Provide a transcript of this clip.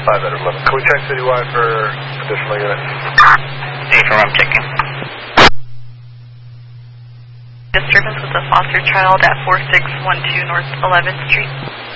5 at 11. Can we check citywide for additional units? I'm checking. Disturbance with a foster child at 4612 North 11th Street.